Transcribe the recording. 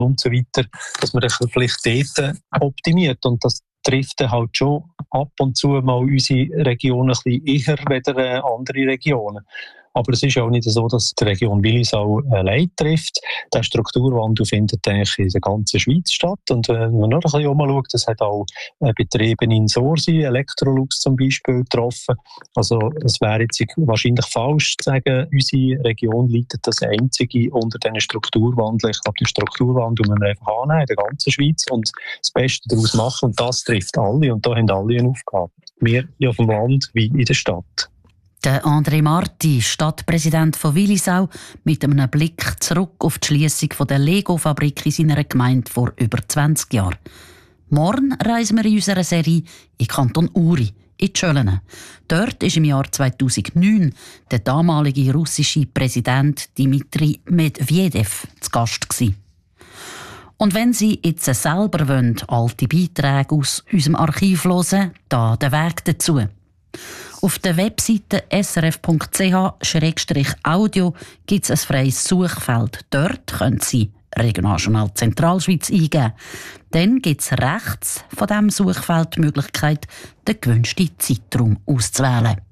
und so weiter, dass man vielleicht dort optimiert. Und das trifft halt schon ab und zu mal unsere Region ein bisschen eher als andere Regionen. Aber es ist auch nicht so, dass die Region Willisau allein trifft. Der Strukturwandel findet eigentlich in der ganzen Schweiz statt. Und wenn man noch ein bisschen umschaut, das hat auch Betriebe in Sorsi, Electrolux zum Beispiel, getroffen. Also es wäre jetzt wahrscheinlich falsch zu sagen, unsere Region leidet das einzige unter diesen Strukturwandel. Ich glaube, den Strukturwandel müssen wir einfach annehmen in der ganzen Schweiz und das Beste daraus machen. Und das trifft alle. Und da haben alle eine Aufgabe. Wir auf dem Land wie in der Stadt. Der André Marti, Stadtpräsident von Willisau, mit einem Blick zurück auf die Schliessung der Lego-Fabrik in seiner Gemeinde vor über 20 Jahren. Morgen reisen wir in unserer Serie in Kanton Uri, in Tschölene. Dort war im Jahr 2009 der damalige russische Präsident Dmitri Medvedev zu Gast gewesen. Und wenn Sie jetzt selber wollen, alte Beiträge aus unserem Archiv hören, da der Weg dazu. Auf der Webseite srf.ch/audio gibt es ein freies Suchfeld. Dort können Sie Regionaljournal Zentralschweiz eingeben. Dann gibt es rechts von diesem Suchfeld die Möglichkeit, den gewünschten Zeitraum auszuwählen.